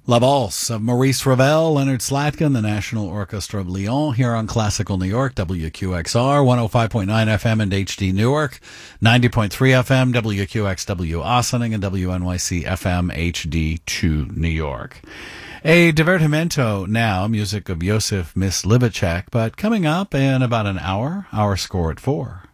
La Valse of Maurice Ravel, Leonard Slatkin, the National Orchestra of Lyon, here on Classical New York, WQXR, 105.9 FM and HD Newark, 90.3 FM, WQXW Ossining, and WNYC FM HD2 New York. A divertimento now, music of Josef Myslibacek, but coming up in about an hour, our score at 4.